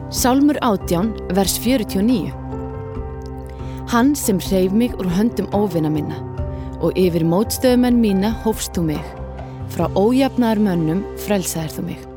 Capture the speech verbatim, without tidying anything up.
Sálmur átján, vers fjörutíu og níu. Hann sem hreif mig úr höndum óvina minna og yfir mótstöðumenn mína hófst þú mig. Frá ójafnaðar mönnum frelsaðir þú mig.